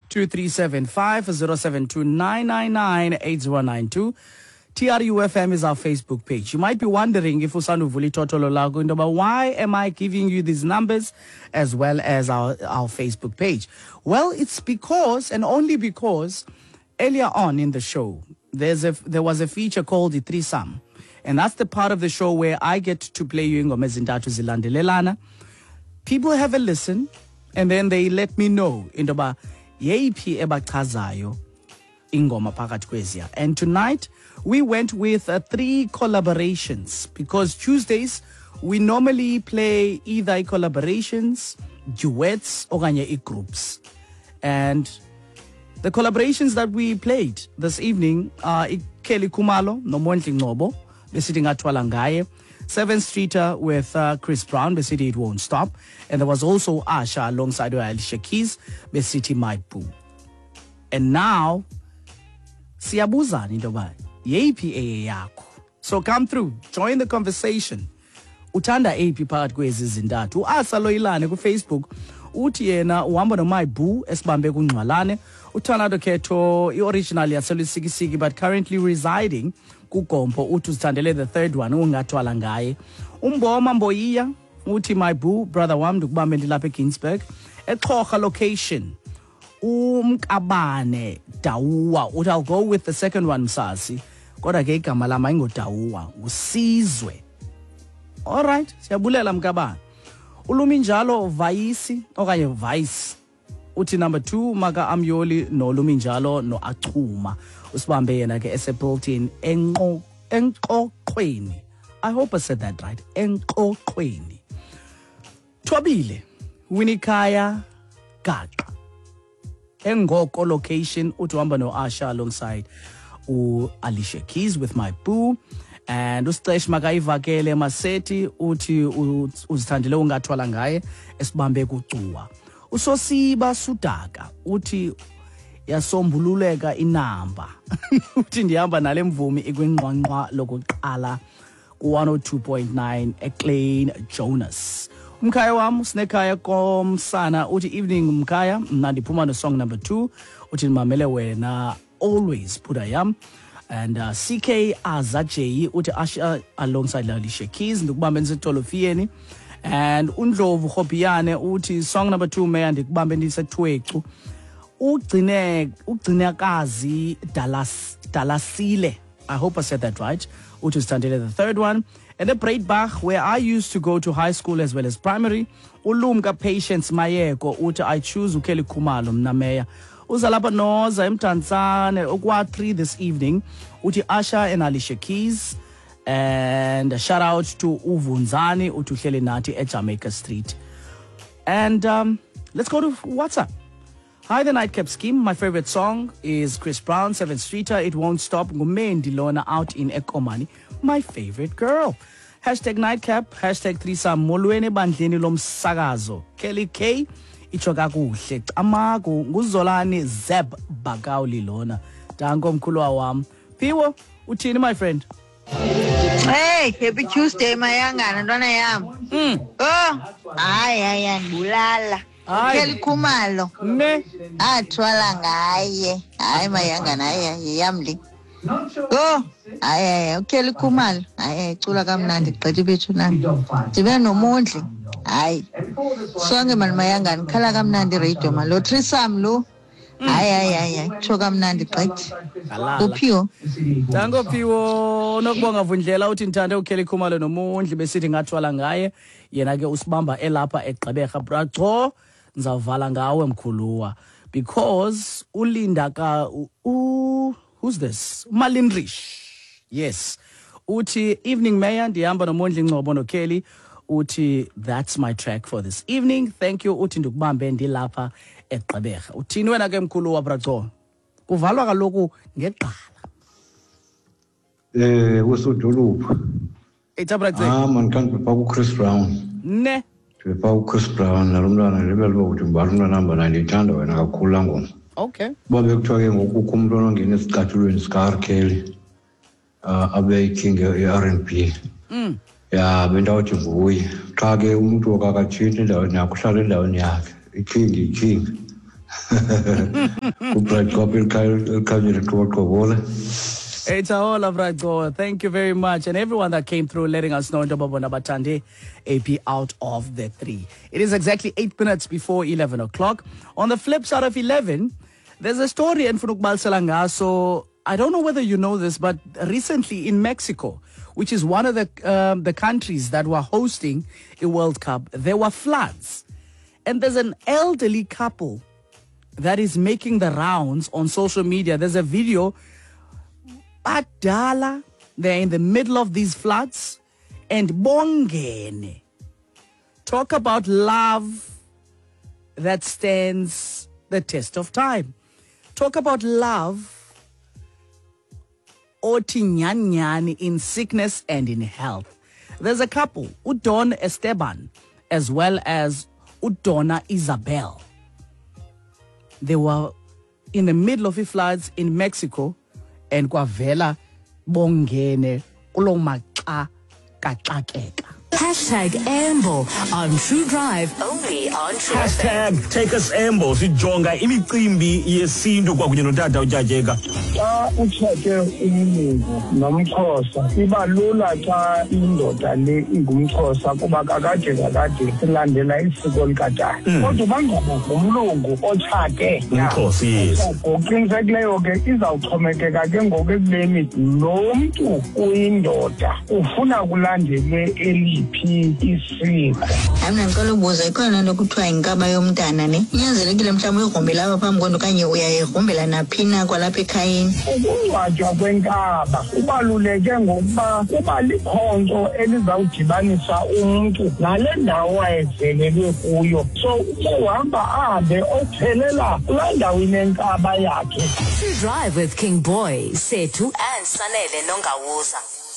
2375 072 TRUFM is our Facebook page. You might be wondering if usanda uvula itotholo lakho into ba why am I giving you these numbers as well as our Facebook page? Well, it's because and only because earlier on in the show there was a feature called the Threesome, and that's the part of the show where I get to play you ingoma ezintathu zilandelelana. People have a listen and then they let me know into ba yeyiphi ebachazayo ingoma phakathi kwezia. And tonight we went with 3 collaborations, because Tuesdays we normally play either collaborations, duets, okanye groups. And the collaborations that we played this evening are Kelly Khumalo noMondli Ngcobo besithi ngathwala ngaye, 7th Streeter with Chris Brown besithi It Won't Stop, and there was also Asha alongside Alicia Keys besithi My Boo. And now siyabuzana into ba yeyiphi eyakho. So come through, join the conversation. Uthanda eyiphi phakathi kwezi zintathu? Uasa Loyilane ku Facebook uthi yena uhamba no My Boo esibambe kuNgcwalane. Uthando Khetho i-original yaseLusikisiki but currently residing kuGompo uthi uzithandele the third one ungathwala ngaye. Umboma Mboyiya uthi My Boo brother wami ndikubambe ndilapha eGinsberg. eXhorha location Umkabane Dawuwa uthi I'll go with the second one Msasi kodwa ke igama lami ayingoDawuwa uSizwe. All right, siyabulela Mkabane. Uluminjalo Vayisi okanye Vice uthi number 2 maka Amyoli no Luminjalo no Achuma usibambe yena ke eSepultin enqoqweni. I hope I said that right. Enqoqweni. Thobile Winikaya Gaqa Engoko location uthi uhamba no Asha alongside Alicia Keys with My Boo. And uStesh Makayivakele Maseti uthi uzithandele ungathwala ngaye esibambe kuCuwa. Usosiba Sudaka uthi yasombululeka inamba uthi ndihamba nale mvumi ikwinqwanqwa lokuqala ku102.9 eClain Jonas. Mkhaya wami sinekhaya komsana uthi evening Mkhaya, mna ndiphuma no song number 2 uthi ndimamele wena always Phuda Yam. And CK Azajeyi uthi Asha alongside Alicia Keys ndikubambe ndisetolofiyeni. And uNdlovu Hobiyane uthi song number 2 meya ndikubambe ndisethwecu. Ugcinekazi Dalasile, I hope I said that right, uthi uzithandele the third one. And the Breitbach, where I used to go to high school as well as primary, Ulumka Patience Mayeko uthi I choose uKelly Khumalo mna meya. Uzalapa noza emtanzane okwa 3 this evening uthi Asha and Alicia Keys. And a shout out to Uvunzani uthi uhleli nathi at Jamaica Street. And let's go to WhatsApp. Hi, the Nightcap Scheme. My favorite song is Chris Brown, 7th Streeter, It Won't Stop, Ngumendi Lona out in Ekomani. My favorite girl. Hashtag Nightcap, hashtag Threesome, molweni bandleni lomsakazo. Kelly K, itsho kakuhle. Amagu, nguzolani Zeb Bagawuli lona. Danko mkhulu wam. Piwo, uthini my friend? Hey, happy Tuesday mayangana ntwana yam. Oh, hayi ngibulala. Kelly Khumalo. Ne. Athwala ngaye. Hayi mayangana hayi yamli. Oh, hayi uKelly Khumalo. Hayi icula kamnandi gqithi bethu nami. Ndibe noMondli. Hayi. Sonke mali mayangana khala kamnandi radio malo Threesome lo. Hayi choka mnandi gqithi. Uphiwo. Danko Phiwo nokubonga Vundlela uthi ndithande uKelly Khumalo noMondli besithi ngathwala ngaye. Yena ke usibamba elapha eGqeberha bracho ngizavala ngawe mkhuluwa because ulinda ka who's this? Malindrish. Yes. Uthi evening mayor ndihamba noMondli Ngcobo noKelly uthi that's my track for this evening. Thank you uthi ndikubambe ndilapha eGqeberha. Uthini wena ke mkhuluwa bracho? Kuvalwa kaloku ngeqala. Usudolupha. Man kanti bepha kuChris Brown. Ne. Bepha kuChris Brown nalomntwana lebelwa ukuthi mbala umntwana namba 9 ndithanda wena kakhulu la ngoma. Okay. Babe kuthiwa ke ngoku umuntu onongena esicathulweni sika Kelly abe king ye-R&B. Ya bendawuthi nguye. Xa ke umuntu okakathinti endaweni yakhe uhlala endaweni yakhe. Iking. Ubright Copy, Kyle, It's all of right, go. Thank you very much. And everyone that came through letting us know Ndobabo Nabatande, AP out of the 3. It is exactly 8 minutes before 11 o'clock. On the flip side of 11, there's a story in Funukbal Salanga. So I don't know whether you know this, but recently in Mexico, which is one of the countries that were hosting a World Cup, there were floods. And there's an elderly couple that is making the rounds on social media. There's a video. Adala, they're in the middle of these floods, and Bongene. Talk about love that stands the test of time. Talk about love, otinyanyani, in sickness and in health. There's a couple, Udon Esteban, as well as Udona Isabel. They were in the middle of the floods in Mexico, and kwavela bongene kulomaxa kaxakeka. Hashtag Amble on True Drive, only on True Hashtag Take Us Amble. Sijonga imicimbi yesintu kwakunye notata uJajeka. Xa utsheke umlungu nomXhosa iba lula xa indoda le ingumXhosa kuba kakade silandela isiko likatata. Kodwa bangaba ngumlungu otshate umXhosa, yes. Ngokuqinisekileyo ke izawuxhomekeka ke ngoku ekubeni lo mntu uyindoda ufuna kulandelwe eliphi isiko. Mna ndicela ubuza ikhona nto kuthiwa yinkaba yomntana ne inyanzelekile mhlawumbi uyigrumbela apha phambi kwento okanye uyayigrumbela naphina kwalapha ekhayeni. Ukungcwatywa kwenkaba kubaluleke ngokuba kuba likhonkco elizawudibanisa umntu nale ndawo ayezelelwe kuyo, so uhamba ahambe ophelela kulaa ndawo inenkaba yakhe. True Drive with King Boy, Setu and Sanele Nongawuza.